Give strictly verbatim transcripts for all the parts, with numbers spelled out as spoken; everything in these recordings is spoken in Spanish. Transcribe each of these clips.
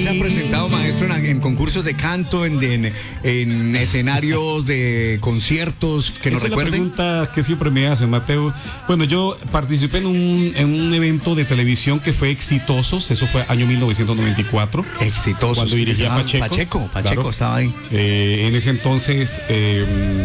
se ha presentado, maestro, en, en concursos de canto, en, en, en escenarios de conciertos que nos Esa recuerden? Es la pregunta que siempre me hacen, Mateo. Bueno, yo participé en un, en un evento de televisión que fue Exitosos, eso fue año mil novecientos noventa y cuatro. Exitosos. Cuando dirigía Pacheco. Pacheco, Pacheco claro. estaba ahí. Eh, en ese entonces, eh,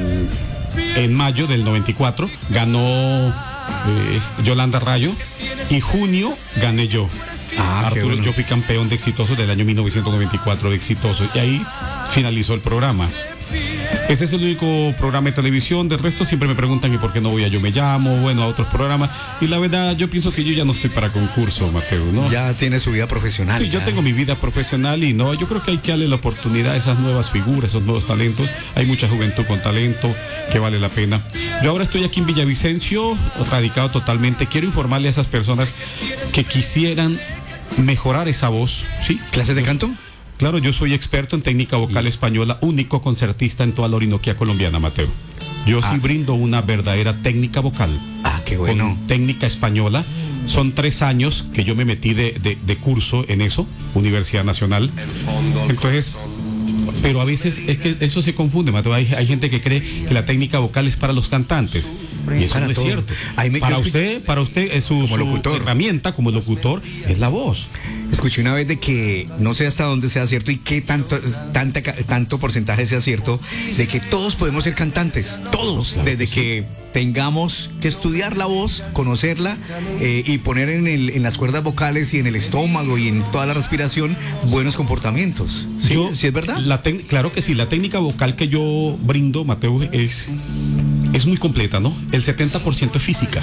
en mayo del noventa y cuatro, ganó eh, Yolanda Rayo y junio gané yo. Ah, Arturo, bueno. Yo fui campeón de Exitosos del año mil novecientos noventa y cuatro de Exitosos y ahí finalizó el programa. Ese es el único programa de televisión. Del resto siempre me preguntan ¿y por qué no voy a Yo Me Llamo? Bueno, a otros programas. Y la verdad, yo pienso que yo ya no estoy para concurso, Mateo, ¿no? Ya tiene su vida profesional. Sí, ya. yo tengo mi vida profesional y no, yo creo que hay que darle la oportunidad a esas nuevas figuras, esos nuevos talentos. Hay mucha juventud con talento que vale la pena. Yo ahora estoy aquí en Villavicencio, radicado totalmente. Quiero informarle a esas personas que quisieran mejorar esa voz, ¿sí? ¿Clases de canto? Claro, yo soy experto en técnica vocal española, único concertista en toda la Orinoquía colombiana, Mateo. Yo ah. sí brindo una verdadera técnica vocal. Ah, qué bueno. Con técnica española. Son tres años que yo me metí de, de, de curso en eso, Universidad Nacional. Entonces, pero a veces es que eso se confunde, Mateo. Hay, hay gente que cree que la técnica vocal es para los cantantes. Y eso para no es todo. cierto. Me, para usted, para usted es su, como su locutor. herramienta como locutor es la voz. Escuché una vez de que no sé hasta dónde sea cierto y qué tanto tanta, tanto porcentaje sea cierto de que todos podemos ser cantantes, todos, claro, desde que, que sí. tengamos que estudiar la voz, conocerla eh, y poner en, el, en las cuerdas vocales y en el estómago y en toda la respiración buenos comportamientos. ¿Sí, yo, ¿sí es verdad? La te, claro que sí, la técnica vocal que yo brindo, Mateo, es, es muy completa, ¿no? El setenta por ciento es física.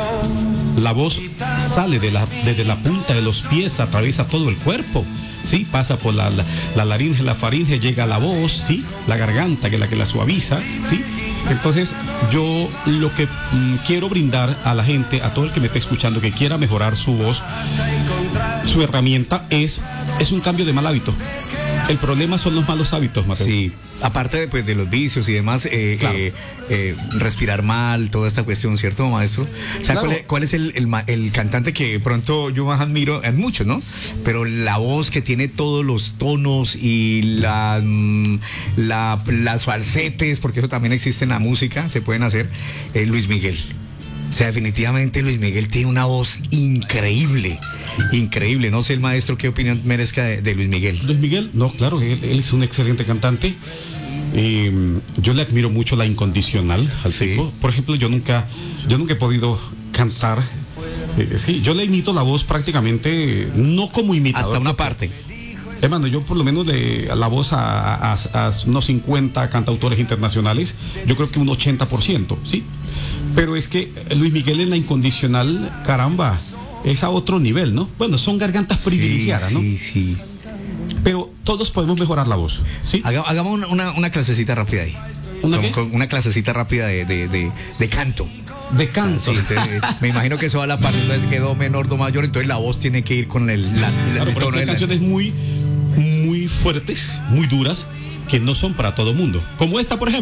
La voz sale de la, desde la punta de los pies, atraviesa todo el cuerpo, ¿sí? Pasa por la, la, la laringe, la faringe, llega a la voz, ¿sí? La garganta, que es la que la suaviza, ¿sí? Entonces, yo lo que mm, quiero brindar a la gente, a todo el que me esté escuchando, que quiera mejorar su voz, su herramienta es, es un cambio de mal hábito. El problema son los malos hábitos, Mateo. Sí, aparte de, pues, de los vicios y demás, eh, claro. eh, eh, respirar mal, toda esta cuestión, ¿cierto, maestro? O sea, claro. ¿cuál es, cuál es el, el, el cantante que pronto yo más admiro? En muchos, ¿no? Pero la voz que tiene todos los tonos y la, la, las falsetes, porque eso también existe en la música, se pueden hacer, eh, Luis Miguel. O sea, definitivamente Luis Miguel tiene una voz increíble, increíble. No sé el maestro qué opinión merezca de, de Luis Miguel. Luis Miguel, no, claro, él, él es un excelente cantante. Eh, yo le admiro mucho la incondicional al sí. tipo. Por ejemplo, yo nunca, yo nunca he podido cantar. Eh, sí, yo le imito la voz prácticamente, no como imitador. Hasta una parte. Hermano, yo por lo menos de la voz a, a, a unos cincuenta cantautores internacionales, yo creo que un ochenta por ciento, ¿sí? Pero es que Luis Miguel en la incondicional, caramba, es a otro nivel, ¿no? Bueno, son gargantas privilegiadas, sí, ¿no? Sí, sí. Pero todos podemos mejorar la voz, ¿sí? Haga, hagamos una, una, una clasecita rápida ahí. ¿Una con, qué? Con una clasecita rápida de, de, de, de canto. De canto. Sí, entonces, me imagino que eso va a la parte, entonces que do menor, do mayor, entonces la voz tiene que ir con el, la, claro, el pero tono hay de la... canciones muy, muy fuertes, muy duras, que no son para todo mundo. Como esta, por ejemplo.